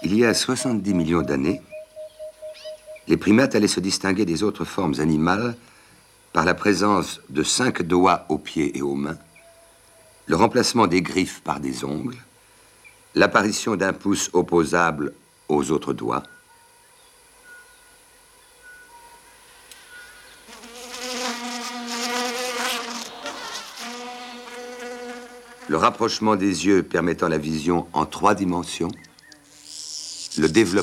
Il y a 70 millions d'années, les primates allaient se distinguer des autres formes animales par la présence de 5 doigts aux pieds et aux mains, le remplacement des griffes par des ongles, l'apparition d'un pouce opposable aux autres doigts, le rapprochement des yeux permettant la vision en 3 dimensions, le développement